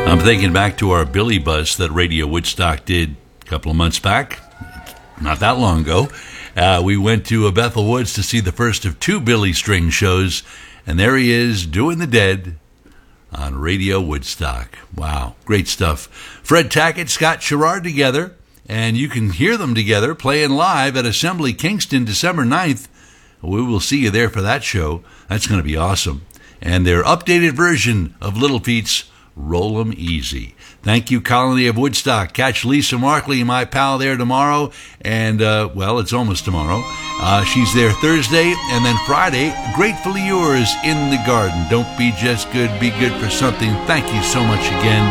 I'm thinking back to our Billy Bus that Radio Woodstock did a couple of months back, not that long ago. We went to Bethel Woods to see the first of 2 Billy String shows, and there he is doing the Dead on Radio Woodstock. Wow, great stuff. Fred Tackett, Scott Sherrard together, and you can hear them together playing live at Assembly Kingston December 9th. We will see you there for that show. That's going to be awesome. And their updated version of Little Feat's Roll 'em Easy. Thank you, Colony of Woodstock. Catch Lisa Markley, my pal, there tomorrow. And, well, it's almost tomorrow. She's there Thursday, and then Friday, Gratefully Yours in the Garden. Don't be just good, be good for something. Thank you so much again.